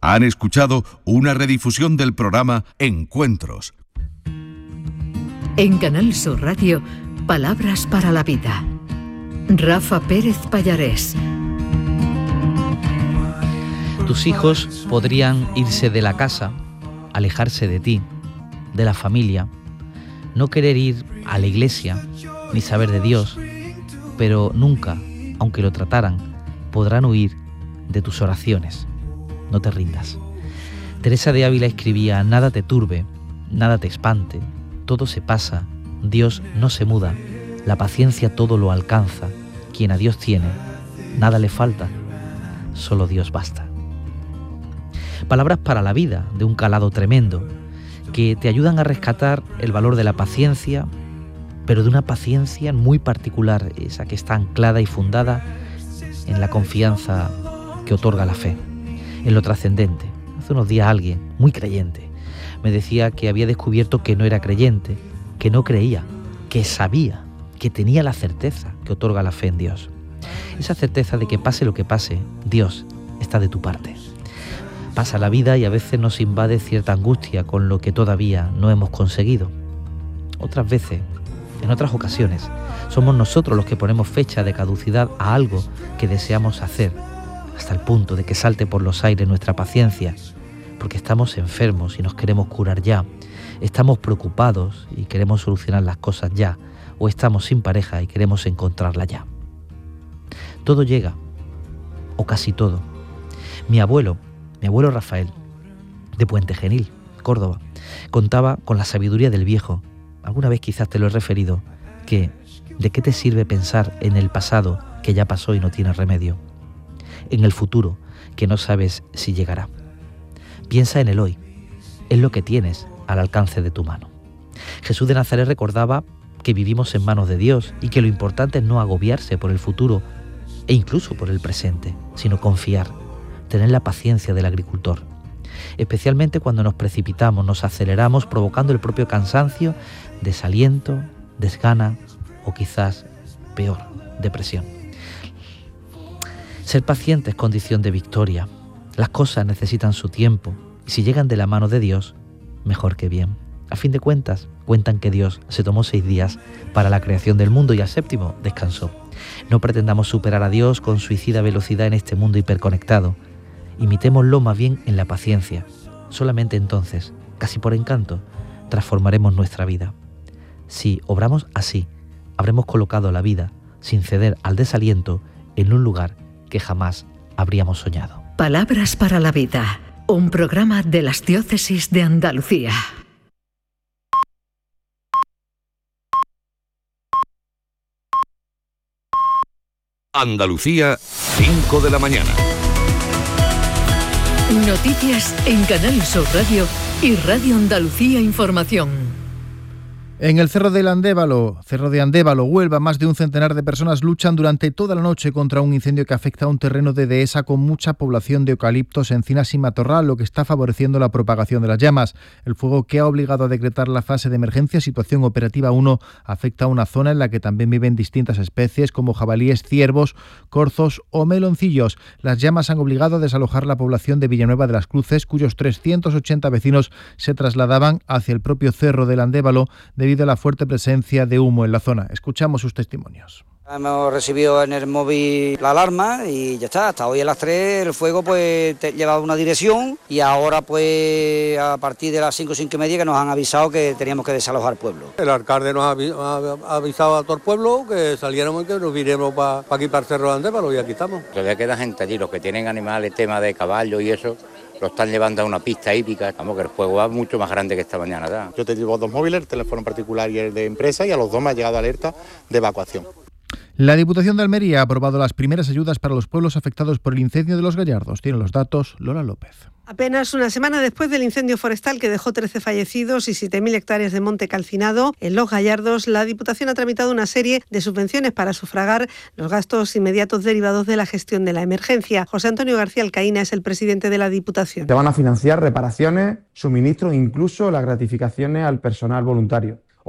Han escuchado una redifusión del programa Encuentros. En Canal Sur Radio, Palabras para la Vida. Rafa Pérez Pallarés. Tus hijos podrían irse de la casa, alejarse de ti, de la familia, no querer ir a la iglesia ni saber de Dios, pero nunca, aunque lo trataran, podrán huir de tus oraciones. No te rindas. Teresa de Ávila escribía: nada te turbe, nada te espante, todo se pasa, Dios no se muda, la paciencia todo lo alcanza, quien a Dios tiene, nada le falta, solo Dios basta. Palabras para la vida, de un calado tremendo, que te ayudan a rescatar el valor de la paciencia, pero de una paciencia muy particular, esa que está anclada y fundada en la confianza que otorga la fe, en lo trascendente. Hace unos días alguien, muy creyente, me decía que había descubierto que no era creyente, que no creía, que sabía, que tenía la certeza que otorga la fe en Dios. Esa certeza de que pase lo que pase, Dios está de tu parte. Pasa la vida y a veces nos invade cierta angustia con lo que todavía no hemos conseguido. Otras veces, en otras ocasiones, somos nosotros los que ponemos fecha de caducidad a algo que deseamos hacer, hasta el punto de que salte por los aires nuestra paciencia, porque estamos enfermos y nos queremos curar ya, estamos preocupados y queremos solucionar las cosas ya, o estamos sin pareja y queremos encontrarla ya. Todo llega, o casi todo. Mi abuelo Rafael, de Puente Genil, Córdoba, contaba con la sabiduría del viejo. Alguna vez quizás te lo he referido, que ¿de qué te sirve pensar en el pasado que ya pasó y no tiene remedio? En el futuro, que no sabes si llegará. Piensa en el hoy, es lo que tienes al alcance de tu mano. Jesús de Nazaret recordaba que vivimos en manos de Dios y que lo importante es no agobiarse por el futuro e incluso por el presente, sino confiar, tener la paciencia del agricultor. Especialmente cuando nos precipitamos, nos aceleramos, provocando el propio cansancio, desaliento, desgana o quizás peor, depresión. Ser paciente es condición de victoria. Las cosas necesitan su tiempo y si llegan de la mano de Dios, mejor que bien. A fin de cuentas, cuentan que Dios se tomó 6 días para la creación del mundo y al 7º descansó. No pretendamos superar a Dios con suicida velocidad en este mundo hiperconectado. Imitémoslo más bien en la paciencia. Solamente entonces, casi por encanto, transformaremos nuestra vida. Si obramos así, habremos colocado la vida, sin ceder al desaliento, en un lugar que jamás habríamos soñado. Palabras para la Vida, un programa de las Diócesis de Andalucía. Andalucía, 5 de la mañana. Noticias en Canal Sur Radio y Radio Andalucía Información. En el Cerro de Andévalo, Huelva, más de un centenar de personas luchan durante toda la noche contra un incendio que afecta a un terreno de dehesa con mucha población de eucaliptos, encinas y matorral, lo que está favoreciendo la propagación de las llamas. El fuego, que ha obligado a decretar la fase de emergencia, situación operativa 1, afecta a una zona en la que también viven distintas especies como jabalíes, ciervos, corzos o meloncillos. Las llamas han obligado a desalojar la población de Villanueva de las Cruces, cuyos 380 vecinos se trasladaban hacia el propio Cerro del Andévalo debido a la fuerte presencia de humo en la zona. Escuchamos sus testimonios. Hemos recibido en el móvil la alarma y ya está, hasta hoy a las 3 el fuego pues llevaba una dirección y ahora pues a partir de las 5:30 que nos han avisado que teníamos que desalojar el pueblo. El alcalde nos ha avisado a todo el pueblo que saliéramos y que nos vinimos para aquí, para el Cerro de Andévalo, y aquí estamos. Todavía queda gente allí, los que tienen animales, tema de caballo y eso, lo están llevando a una pista hípica. Vamos, que el fuego va mucho más grande que esta mañana. ¿verdad? Yo te llevo 2 móviles, el teléfono particular y el de empresa, y a los 2 me ha llegado alerta de evacuación. La Diputación de Almería ha aprobado las primeras ayudas para los pueblos afectados por el incendio de Los Gallardos. Tiene los datos Lola López. Apenas una semana después del incendio forestal que dejó 13 fallecidos y 7.000 hectáreas de monte calcinado en Los Gallardos, la Diputación ha tramitado una serie de subvenciones para sufragar los gastos inmediatos derivados de la gestión de la emergencia. José Antonio García Alcaína es el presidente de la Diputación. Se van a financiar reparaciones, suministros e incluso las gratificaciones al personal voluntario.